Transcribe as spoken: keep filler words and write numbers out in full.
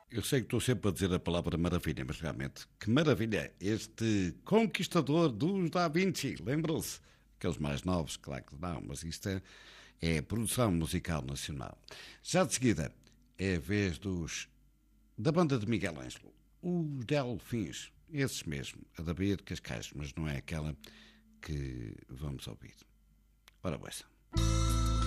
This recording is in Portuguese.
Eu sei que estou sempre a dizer a palavra maravilha, mas realmente, que maravilha! Este conquistador dos Da Vinci, lembram-se? Aqueles mais novos, claro que não, mas isto é, é produção musical nacional. Já de seguida, é a vez dos da banda de Miguel Ângelo, os Delfins, esses mesmo, a da Bia de Cascais, mas não é aquela que vamos ouvir. Ora, boa.